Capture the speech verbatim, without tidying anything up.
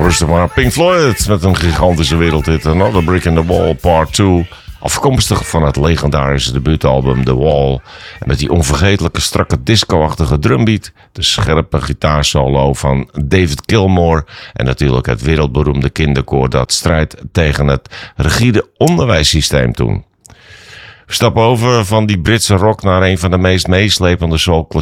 Rustig maar. Pink Floyd met een gigantische wereldhit. Another Brick in the Wall Part twee. Afkomstig van het legendarische debuutalbum The Wall. En met die onvergetelijke strakke disco-achtige drumbeat. De scherpe gitaarsolo van David Gilmour. En natuurlijk het wereldberoemde kinderkoor dat strijdt tegen het rigide onderwijssysteem toen. We stappen over van die Britse rock naar een van de meest meeslepende soul